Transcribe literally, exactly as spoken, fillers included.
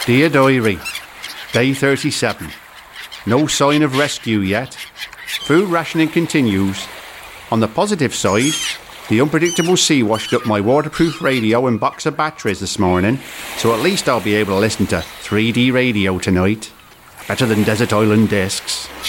Dear Diary, Day thirty-seven. No sign of rescue yet. Food rationing continues. On the positive side, the unpredictable sea washed up my waterproof radio and box of batteries this morning, so at least I'll be able to listen to three D radio tonight. Better than Desert Island Discs.